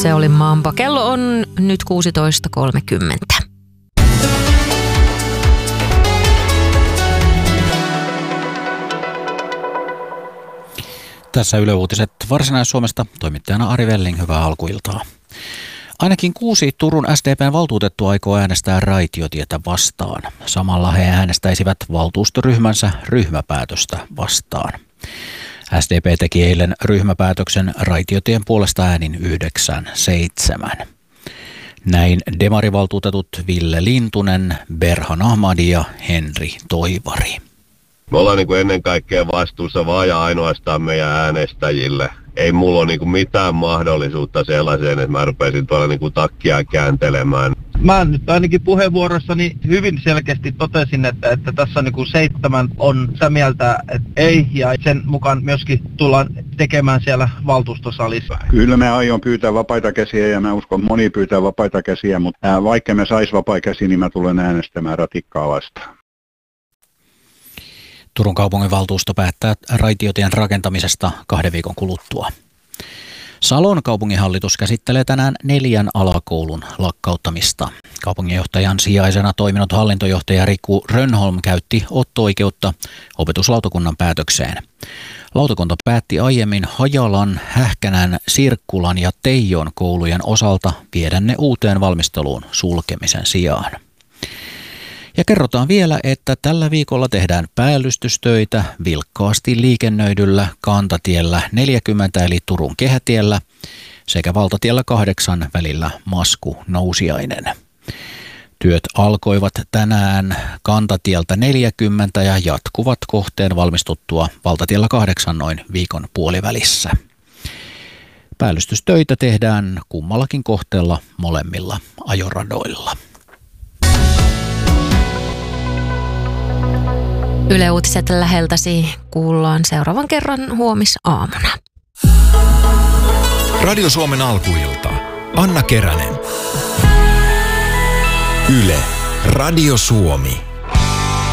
Se oli Mamba. Kello on nyt 16.30. Tässä Yle Uutiset Varsinais-Suomesta. Toimittajana Ari Velling, hyvää alkuiltaa. Ainakin 6 Turun SDP:n valtuutettua aikoo äänestää raitiotietä vastaan. Samalla he äänestäisivät valtuustoryhmänsä ryhmäpäätöstä vastaan. SDP teki eilen ryhmäpäätöksen raitiotien puolesta äänin 9-7. Näin demarivaltuutetut Ville Lintunen, Berhan Ahmadi ja Henri Toivari. Me ollaan ennen kaikkea vastuussa vaan ja ainoastaan meidän äänestäjille. Ei mulla ole mitään mahdollisuutta sellaiseen, että mä rupeaisin tuolla takkia kääntelemään. Mä nyt ainakin puheenvuorossani hyvin selkeästi totesin, että tässä 7 on sitä mieltä, että ei, ja sen mukaan myöskin tullaan tekemään siellä valtuustosalissa. Kyllä me aion pyytää vapaita käsiä ja mä uskon moni pyytää vapaita käsiä, mutta vaikka me sais vapaita käsiä, niin mä tulen äänestämään ratikkaa vastaan. Turun kaupunginvaltuusto päättää raitiotien rakentamisesta 2 viikon kuluttua. Salon kaupunginhallitus käsittelee tänään 4 alakoulun lakkauttamista. Kaupunginjohtajan sijaisena toiminut hallintojohtaja Riku Rönnholm käytti otto-oikeutta opetuslautakunnan päätökseen. Lautakunta päätti aiemmin Hajalan, Hähkänän, Sirkkulan ja Teijon koulujen osalta viedä ne uuteen valmisteluun sulkemisen sijaan. Ja kerrotaan vielä, että tällä viikolla tehdään päällystystöitä vilkkaasti liikennöidyllä kantatiellä 40 eli Turun kehätiellä sekä valtatiellä 8 välillä Masku-Nousiainen. Työt alkoivat tänään kantatieltä 40 ja jatkuvat kohteen valmistuttua valtatiellä 8 noin viikon puolivälissä. Päällystystöitä tehdään kummallakin kohteella molemmilla ajoradoilla. Yle Uutiset läheltäsi kuullaan seuraavan kerran huomisaamuna. Radio Suomen alkuilta. Anna Keränen. Yle. Radio Suomi.